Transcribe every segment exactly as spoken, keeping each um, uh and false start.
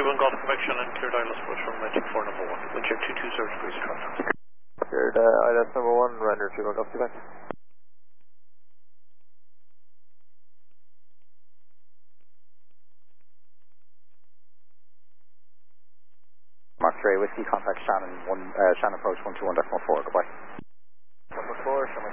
one Golf Quebec, Shannon, cleared I L S approach from Magic four number one. Windcheck two two zero degrees traffic. Cleared uh, I L S number one, render three one Golf Quebec. Mark three, Whiskey, contact Shannon, one, uh, Shannon approach one two one decimal four, goodbye. Number four, Shannon.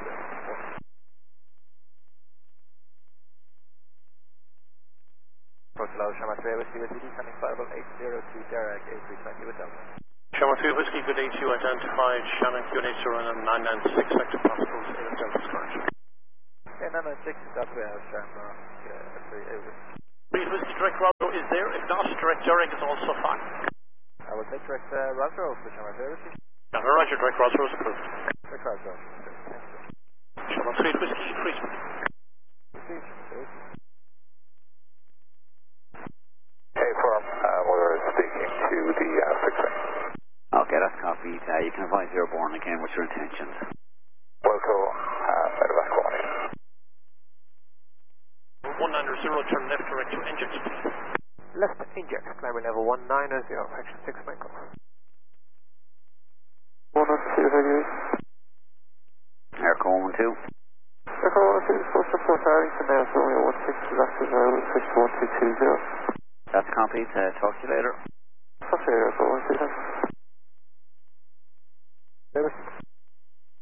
Approach low, Shannon three, Whiskey, Whiskey, descending five eight zero two, Derek, eight three twenty with Delta. Shannon three Whiskey, good eight two, identified Shannon Q N H zero nine nine six, sector particles, eight of Delta's current. Okay, nine nine six, that's where I have Shannon, yeah, three, eight Whiskey. Three Whiskey, direct Rosro is there, if not, direct Derek is also fine. I will take direct uh, Rosro for Shannon three, Whiskey. Shannon, roger, direct Rosro is approved. Direct Rosro, thank you. Shannon three Whiskey, freeze. Hey, firm, uh, we're speaking to the uh, fixer. Okay, that's copied. Uh, you can advise airborne again with your intentions. Wilco, uh, medevac warning. one nine zero, turn left direct to inject. Left inject, climber level one nine zero, action six Michael. one oh two, degrees. Airco one one two. Echo one oh two, supposed to report Arlington now, so only one six, left is zero, six one two two zero. That's copied. Uh, talk to you later. Talk to you later, Echo one two, thanks. There was